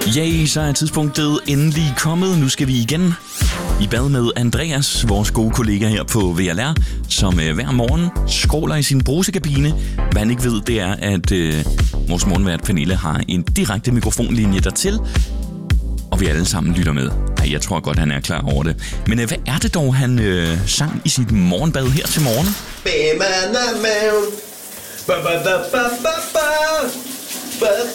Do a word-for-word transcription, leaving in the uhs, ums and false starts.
Ja, så er tidspunktet endelig kommet. Nu skal vi igen i bad med Andreas, vores gode kollega her på V L R, som øh, hver morgen skråler i sin brusekabine. Hvad han ikke ved, det er, at øh, vores morgenvært Pernille har en direkte mikrofonlinje dertil, og vi alle sammen lytter med. Ej, jeg tror godt, han er klar over det. Men øh, hvad er det dog, han øh, sang i sit morgenbad her til morgen?